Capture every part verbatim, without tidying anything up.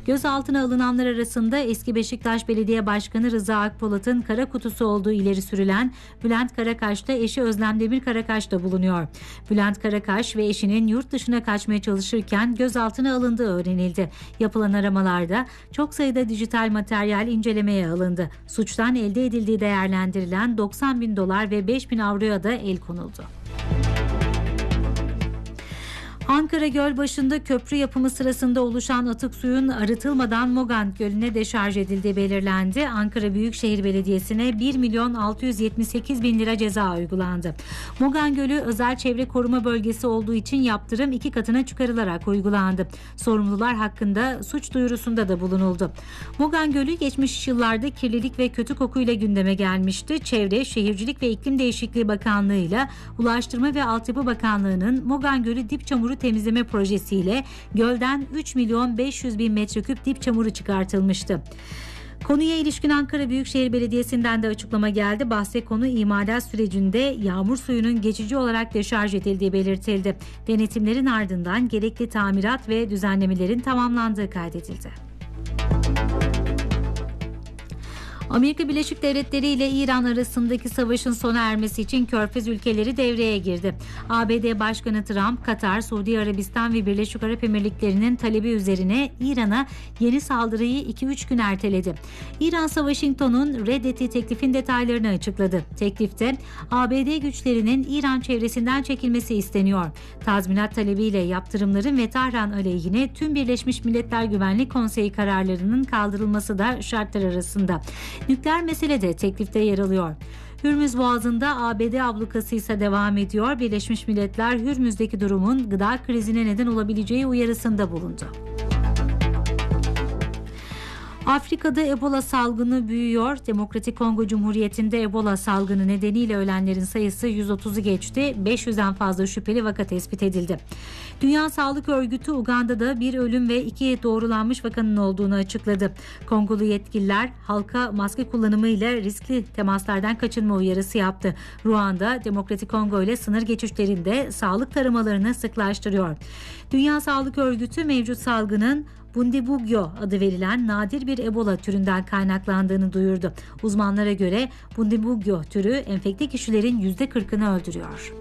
Gözaltına alınanlar arasında eski Beşiktaş Belediye Başkanı Rıza Akpolat'ın kara kutusu olduğu ileri sürülen Bülent Karakaş da eşi Özlem Demir Karakaş da bulunuyor. Bülent Karakaş ve eşinin yurt dışına kaçmaya çalışırken gözaltına alındığı öğrenildi. Yapılan aramalarda çok sayıda dijital materyal incelemeye alındı. Suçtan elde edildiği değerlendirilen doksan bin dolar ve beş bin avroya da el konuldu. Ankara Gölbaşı'nda köprü yapımı sırasında oluşan atık suyun arıtılmadan Mogan Gölü'ne deşarj edildiği belirlendi. Ankara Büyükşehir Belediyesi'ne bir milyon altı yüz yetmiş sekiz bin lira ceza uygulandı. Mogan Gölü özel çevre koruma bölgesi olduğu için yaptırım iki katına çıkarılarak uygulandı. Sorumlular hakkında suç duyurusunda da bulunuldu. Mogan Gölü geçmiş yıllarda kirlilik ve kötü kokuyla gündeme gelmişti. Çevre, Şehircilik ve İklim Değişikliği Bakanlığı ile Ulaştırma ve Altyapı Bakanlığı'nın Mogan Gölü dip çamuru temizleme projesiyle gölden üç milyon beş yüz bin metreküp dip çamuru çıkartılmıştı. Konuya ilişkin Ankara Büyükşehir Belediyesi'nden de açıklama geldi. Bahse konu imalat sürecinde yağmur suyunun geçici olarak deşarj edildiği belirtildi. Denetimlerin ardından gerekli tamirat ve düzenlemelerin tamamlandığı kaydedildi. Amerika Birleşik Devletleri ile İran arasındaki savaşın sona ermesi için Körfez ülkeleri devreye girdi. A B D Başkanı Trump, Katar, Suudi Arabistan ve Birleşik Arap Emirlikleri'nin talebi üzerine İran'a yeni saldırıyı iki üç gün erteledi. İran, Washington'un reddettiği teklifin detaylarını açıkladı. Teklifte A B D güçlerinin İran çevresinden çekilmesi isteniyor. Tazminat talebiyle yaptırımların ve Tahran aleyhine tüm Birleşmiş Milletler Güvenlik Konseyi kararlarının kaldırılması da şartlar arasında. Nükleer mesele de teklifte yer alıyor. Hürmüz Boğazı'nda A B D ablukası ise devam ediyor. Birleşmiş Milletler Hürmüz'deki durumun gıda krizine neden olabileceği uyarısında bulundu. Afrika'da Ebola salgını büyüyor. Demokratik Kongo Cumhuriyeti'nde Ebola salgını nedeniyle ölenlerin sayısı yüz otuzu geçti. beş yüzden fazla şüpheli vaka tespit edildi. Dünya Sağlık Örgütü Uganda'da bir ölüm ve iki doğrulanmış vakanın olduğunu açıkladı. Kongolu yetkililer halka maske kullanımıyla riskli temaslardan kaçınma uyarısı yaptı. Ruanda, Demokratik Kongo ile sınır geçişlerinde sağlık taramalarını sıklaştırıyor. Dünya Sağlık Örgütü mevcut salgının Bundibugyo adı verilen nadir bir Ebola türünden kaynaklandığını duyurdu. Uzmanlara göre Bundibugyo türü enfekte kişilerin yüzde kırkını öldürüyor.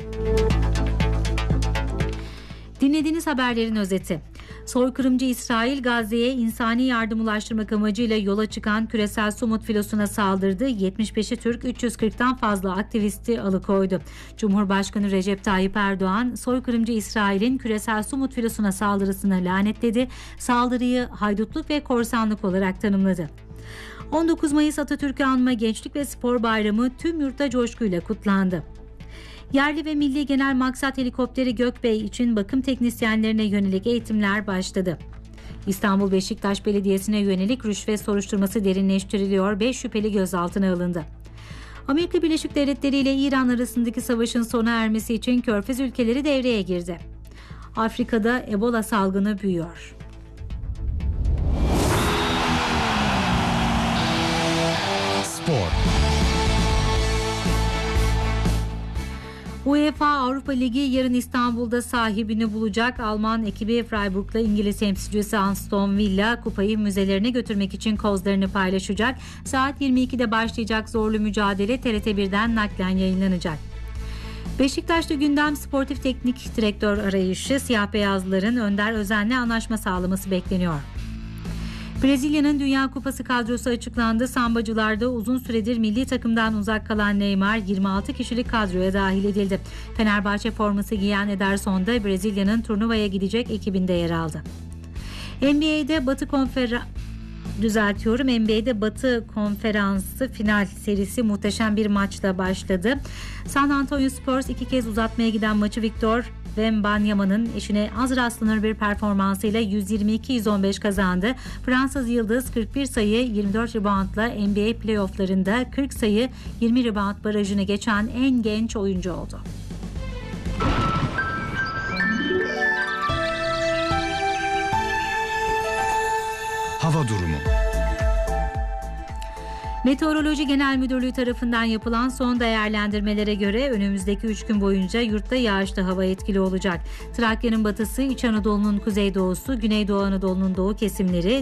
Dinlediğiniz haberlerin özeti. Soykırımcı İsrail, Gazze'ye insani yardım ulaştırmak amacıyla yola çıkan küresel Sumut filosuna saldırdı. yetmiş beşi Türk, üç yüz kırktan fazla aktivisti alıkoydu. Cumhurbaşkanı Recep Tayyip Erdoğan, soykırımcı İsrail'in küresel Sumut filosuna saldırısına lanetledi. Saldırıyı haydutluk ve korsanlık olarak tanımladı. on dokuz Mayıs Atatürk'ü anma Gençlik ve Spor Bayramı tüm yurtta coşkuyla kutlandı. Yerli ve milli genel maksat helikopteri Gökbey için bakım teknisyenlerine yönelik eğitimler başladı. İstanbul Beşiktaş Belediyesi'ne yönelik rüşvet soruşturması derinleştiriliyor. beş şüpheli gözaltına alındı. Amerika Birleşik Devletleri ile İran arasındaki savaşın sona ermesi için Körfez ülkeleri devreye girdi. Afrika'da Ebola salgını büyüyor. Spor. UEFA Avrupa Ligi yarın İstanbul'da sahibini bulacak. Alman ekibi Freiburg'la İngiliz temsilcisi Aston Villa kupayı müzelerine götürmek için kozlarını paylaşacak. Saat yirmi ikide başlayacak zorlu mücadele T R T birden naklen yayınlanacak. Beşiktaş'ta gündem sportif teknik direktör arayışı. Siyah beyazların Önder Özen'le anlaşma sağlaması bekleniyor. Brezilya'nın Dünya Kupası kadrosu açıklandı. Sambacılarda uzun süredir milli takımdan uzak kalan Neymar yirmi altı kişilik kadroya dahil edildi. Fenerbahçe forması giyen Ederson da Brezilya'nın turnuvaya gidecek ekibinde yer aldı. N B A'de Batı Konferansı düzeltiyorum. N B A'de Batı Konferansı final serisi muhteşem bir maçla başladı. San Antonio Spurs iki kez uzatmaya giden maçı Victor Wembanyama'nın eşine az rastlanır bir performansıyla yüz yirmi iki yüz on beş kazandı. Fransız Yıldız kırk bir sayı yirmi dört reboundla N B A playofflarında kırk sayı yirmi rebound barajını geçen en genç oyuncu oldu. Hava durumu. Meteoroloji Genel Müdürlüğü tarafından yapılan son değerlendirmelere göre önümüzdeki üç gün boyunca yurtta yağışlı hava etkili olacak. Trakya'nın batısı, İç Anadolu'nun kuzeydoğusu, Güneydoğu Anadolu'nun doğu kesimleri,